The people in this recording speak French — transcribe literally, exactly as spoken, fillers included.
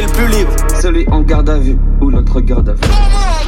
Le plus libre, celui en garde à vue ou l'autre garde à vue.